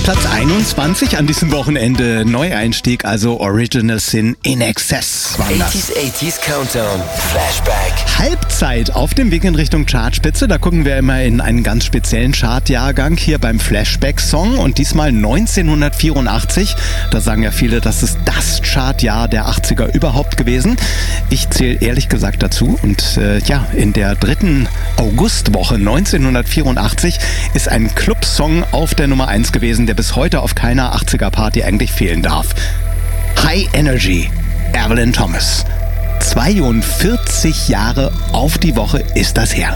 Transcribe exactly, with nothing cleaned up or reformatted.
Platz einundzwanzig an diesem Wochenende. Neueinstieg, also Original Sin In Excess war das. achtziger, achtziger Countdown, Flashback. Halbzeit auf dem Weg in Richtung Chartspitze. Da gucken wir immer in einen ganz speziellen Chartjahrgang hier beim Flashback-Song. Und diesmal neunzehnhundertvierundachtzig. Da sagen ja viele, das ist das Chartjahr der achtziger überhaupt gewesen. Ich zähle ehrlich gesagt dazu. Und äh, ja, in der dritten Augustwoche neunzehnhundertvierundachtzig ist ein Clubsong auf der Nummer eins gewesen, der bis heute auf keiner achtziger-Party eigentlich fehlen darf. High Energy, Evelyn Thomas. zweiundvierzig Jahre auf die Woche ist das her.